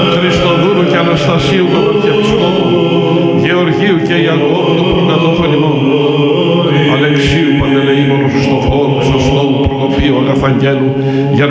Χριστοδούλου και Αναστασίου του Αρχιεπισκόπου, Γεωργίου και Ιακώβου του Προκατόφων ημών, Αλεξίου Παντελεήμωνου Χριστοφόρου, Χρυσοστόμου, Προκοπίου, Αγαθαγγέλου,